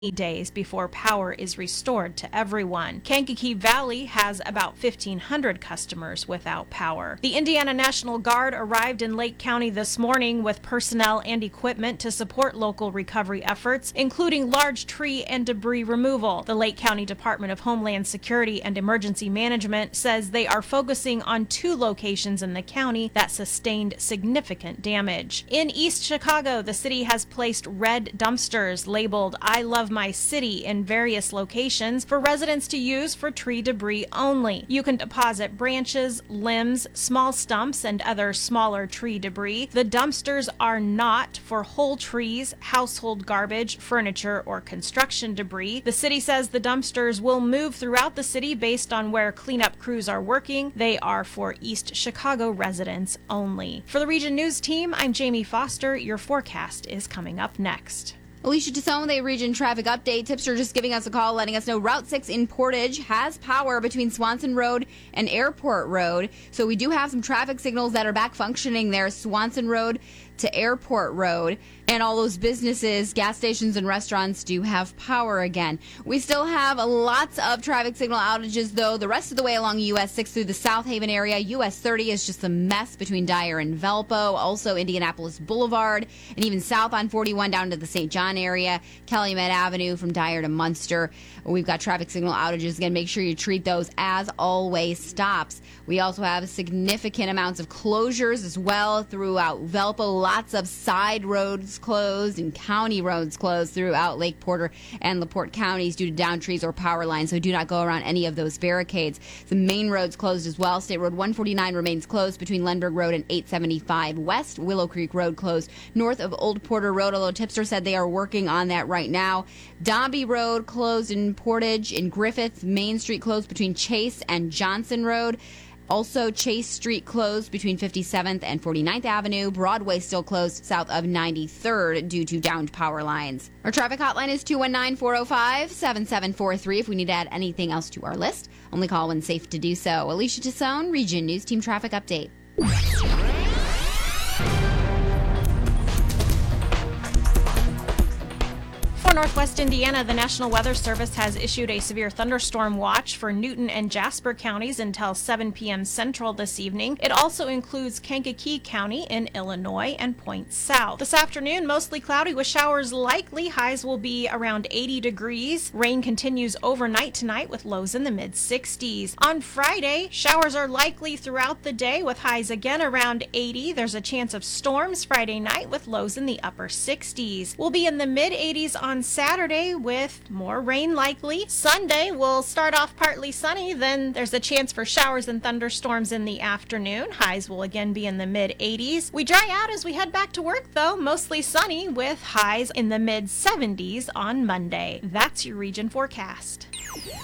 days before power is restored to everyone. Kankakee Valley has about 1,500 customers without power. The Indiana National Guard arrived in Lake County this morning with personnel and equipment to support local recovery efforts, including large tree and debris removal. The Lake County Department of Homeland Security and Emergency Management says they are focusing on 2 locations in the county that sustained significant damage. In East Chicago, the city has placed red dumpsters labeled "I Love My City" in various locations for residents to use for tree debris only. You can deposit branches, limbs, small stumps, and other smaller tree debris. The dumpsters are not for whole trees, household garbage, furniture, or construction debris. The city says the dumpsters will move throughout the city based on where cleanup crews are working. They are for East Chicago residents only. For the Region News Team, I'm Jamie Foster. Your forecast is coming up next. Alicia Tassone with a region traffic update. Tipster just giving us a call, letting us know Route 6 in Portage has power between Swanson Road and Airport Road. So we do have some traffic signals that are back functioning there. Swanson Road to Airport Road. And all those businesses, gas stations, and restaurants do have power again. We still have lots of traffic signal outages, though, the rest of the way along US 6 through the South Haven area. US 30 is just a mess between Dyer and Valpo. Also Indianapolis Boulevard, and even south on 41 down to the St. John area. Calumet Avenue from Dyer to Munster. We've got traffic signal outages. Again, make sure you treat those as always stops. We also have significant amounts of closures as well throughout Valpo. Lots of side roads closed and county roads closed throughout Lake Porter and LaPorte counties due to down trees or power lines, so do not go around any of those barricades. The main roads closed as well. State Road 149 remains closed between Lundberg Road and 875 West. Willow Creek Road closed north of Old Porter Road, although Tipster said they are working on that right now. Dombey Road closed in Portage. In Griffith, Main Street closed between Chase and Johnson Road. Also, Chase Street closed between 57th and 49th Avenue. Broadway still closed south of 93rd due to downed power lines. Our traffic hotline is 219-405-7743 if we need to add anything else to our list. Only call when safe to do so. Alicia Tassone, Region News Team Traffic Update. For Northwest Indiana, the National Weather Service has issued a severe thunderstorm watch for Newton and Jasper counties until 7 p.m. Central this evening. It also includes Kankakee County in Illinois and points south. This afternoon, mostly cloudy with showers likely. Highs will be around 80 degrees. Rain continues overnight tonight with lows in the mid-60s. On Friday, showers are likely throughout the day with highs again around 80. There's a chance of storms Friday night with lows in the upper 60s. We'll be in the mid-80s on Saturday with more rain likely. Sunday will start off partly sunny, then there's a chance for showers and thunderstorms in the afternoon. Highs will again be in the mid-80s. We dry out as we head back to work though, mostly sunny with highs in the mid-70s on Monday. That's your region forecast.